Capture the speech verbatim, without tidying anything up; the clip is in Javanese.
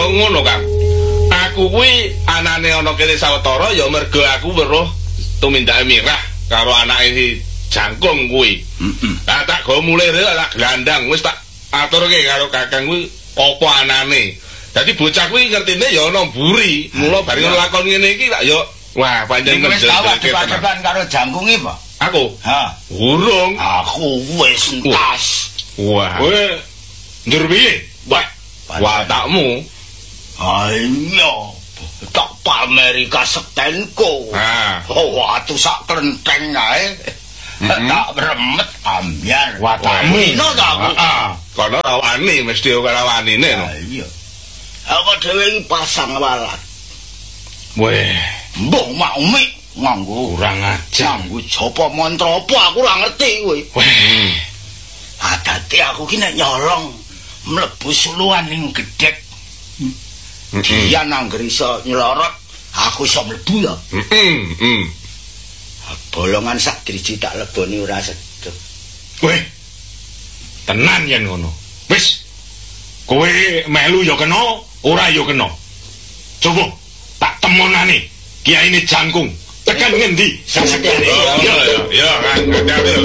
ngono, Kang. Aku kuwi anane ana kene sawetara ya mergo aku weruh tumindake Mirah karo anake si Jangkung kuwi. Heeh. Lah tak go mulih tak glandang wis tak aturke karo Kakang kuwi apa anane. Dadi bocah kuwi ngertine ya ana mburi. Mula bareng lakon ngene iki tak ya wah panjang wis tawah depan karo Jangkung iki, Pak. Aku? Ha. Urung. Aku wis entas. Wah. Kowe njur piye? Wah. Watakmu. Ayo. Tak pameri kasektenku. Ah. Oh, atuh sak klenteng ae. Tak remet ambyar. Watakmu. Ino ta aku. Heeh. Kono ra wani mesti ora wanine no. Iya. Aku dhewe iki pasang walat. Weh, mbok mak umi nganggo kurang ajar. Nganggo japa mantra apa aku ora ngerti kowe. Weh. Adate aku ki nek nyolong mlebu suluan ning gedhek. Dia nang iso nylorot, aku iso mlebu ya. Heeh, heeh. Bolongan sak driji tak leboni ora sedep. Weh. Tenan yen ngono. Wis. Kowe melu ya kena, ora ya kena. Coba tak temonane Kiyaine Jangkung. Tekan ngendi? Sasekene. Ya, ya, ya, Kang. Hati-hati.